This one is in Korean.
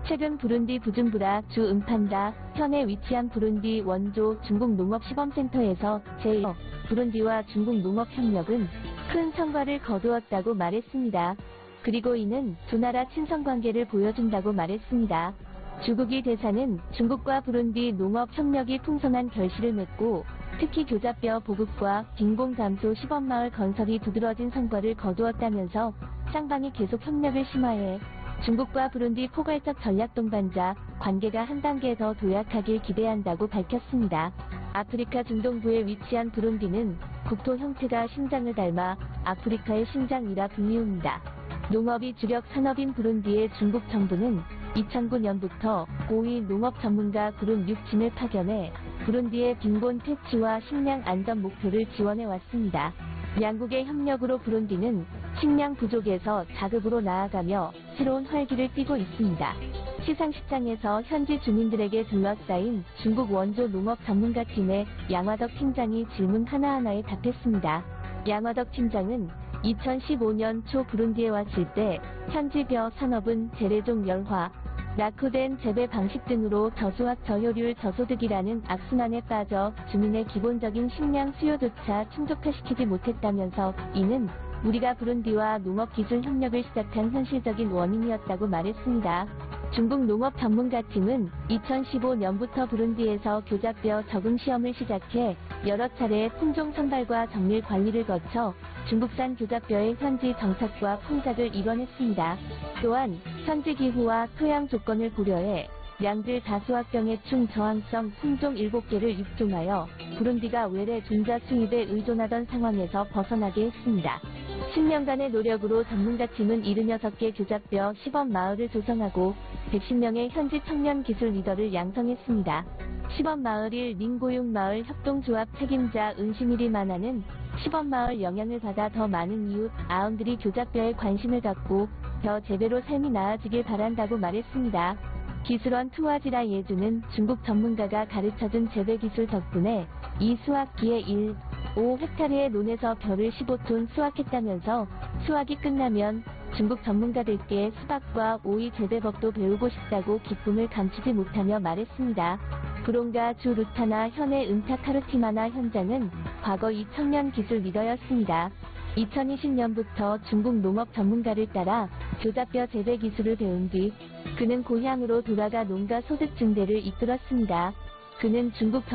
최근 부룬디 부줌부라 주 음판다 현에 위치한 부룬디 원조 중국 농업시범센터에서 제1 부룬디와 중국 농업협력은 큰 성과를 거두었다고 말했습니다. 그리고 이는 두 나라 친선관계를 보여준다고 말했습니다. 주국이 대사는 중국과 부룬디 농업협력이 풍성한 결실을 맺고 특히 교잡뼈 보급과 빈곤 감소 시범마을 건설이 두드러진 성과를 거두었다면서 쌍방이 계속 협력을 심화해 중국과 부룬디 포괄적 전략 동반자 관계가 한 단계 더 도약하길 기대한다고 밝혔습니다. 아프리카 중동부에 위치한 부룬디는 국토 형태가 심장을 닮아 아프리카의 심장이라 불리웁니다. 농업이 주력 산업인 부룬디의 중국 정부는 2009년부터 고위 농업 전문가 그룹 6진을 파견해 부룬디의 빈곤 퇴치와 식량 안전 목표를 지원해 왔습니다. 양국의 협력으로 부룬디는 식량 부족에서 자급으로 나아가며 새로운 활기를 띠고 있습니다. 시상식장에서 현지 주민들에게 둘러싸인 중국 원조 농업 전문가팀의 양화덕 팀장이 질문 하나하나에 답했습니다. 양화덕 팀장은 2015년 초 부룬디에 왔을 때 현지 벼 산업은 재래종 열화, 낙후된 재배 방식 등으로 저수확 저효율 저소득이라는 악순환에 빠져 주민의 기본적인 식량 수요조차 충족화시키지 못했다면서 이는 우리가 부룬디와 농업기술 협력을 시작한 현실적인 원인이었다고 말했습니다. 중국 농업 전문가팀은 2015년부터 부룬디에서 교잡뼈 적응 시험을 시작해 여러 차례 품종 선발과 정밀 관리를 거쳐 중국산 교잡뼈의 현지 정착과 풍작을 이뤄냈습니다. 또한 현지 기후와 토양 조건을 고려해 량질 다수확병의 충저항성 품종 7개를 육종하여 부룬디가 외래 종자 수입에 의존하던 상황에서 벗어나게 했습니다. 10년간의 노력으로 전문가팀은 76개 교잡뼈 시범마을을 조성하고 110명의 현지 청년 기술 리더를 양성했습니다. 시범마을 1 민고육마을 협동조합 책임자 은시미리 만화는 시범마을 영향을 받아 더 많은 이웃 아움들이 교잡뼈에 관심을 갖고 벼 재배로 삶이 나아지길 바란다고 말했습니다. 기술원 투와지라 예주는 중국 전문가가 가르쳐준 재배 기술 덕분에 이 수확기에 5헥타르의 논에서 벼를 15톤 수확했다면서 수확이 끝나면 중국 전문가들께 수박과 오이 재배법도 배우고 싶다고 기쁨을 감추지 못하며 말했습니다. 브론가 주 루타나 현의 은타카르티마나 현장은 과거 이 청년 기술 리더였습니다. 2020년부터 중국 농업 전문가를 따라 교잡뼈 재배 기술을 배운 뒤 그는 고향으로 돌아가 농가 소득 증대를 이끌었습니다. 그는 중국